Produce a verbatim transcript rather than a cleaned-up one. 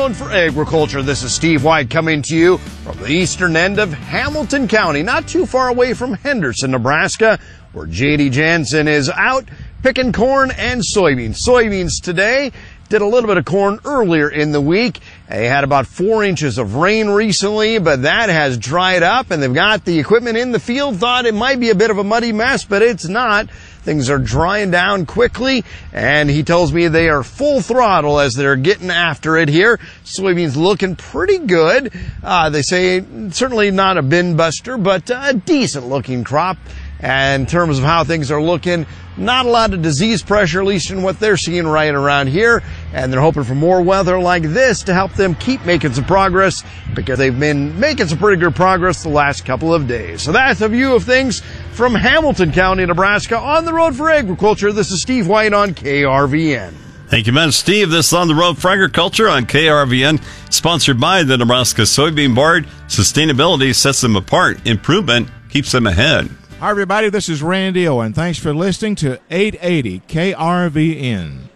road for agriculture. This is Steve White coming to you from the eastern end of Hamilton County, not too far away from Henderson, Nebraska, where J D Jansen is out picking corn and soybeans. Soybeans today. Did a little bit of corn earlier in the week. They had about four inches of rain recently, but that has dried up, and they've got the equipment in the field. Thought it might be a bit of a muddy mess, but it's not. Things are drying down quickly, and he tells me they are full throttle as they're getting after it here. Soybeans looking pretty good. Uh, they say certainly not a bin buster, but a decent looking crop. And in terms of how things are looking, not a lot of disease pressure, at least in what they're seeing right around here. And they're hoping for more weather like this to help them keep making some progress, because they've been making some pretty good progress the last couple of days. So that's a view of things from Hamilton County, Nebraska, on the road for agriculture. This is Steve White on K R V N. Thank you, man. Steve, this is On the Road for Agriculture on K R V N, sponsored by the Nebraska Soybean Board. Sustainability sets them apart. Improvement keeps them ahead. Hi, everybody. This is Randy Owen. Thanks for listening to eight eighty K R V N.